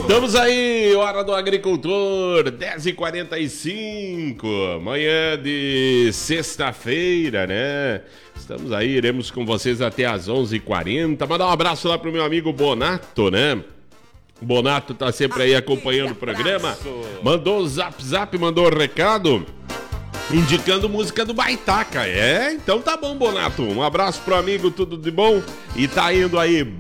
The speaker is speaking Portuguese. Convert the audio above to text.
Estamos aí, hora do agricultor, 10h45, manhã de sexta-feira, né? Estamos aí, iremos com vocês até às 11h40. Mandar um abraço lá pro meu amigo Bonato, né? O Bonato tá sempre aí acompanhando o programa. Mandou o zap, mandou o recado, indicando música do Baitaca. Então tá bom, Bonato. Um abraço pro amigo, tudo de bom. E tá indo aí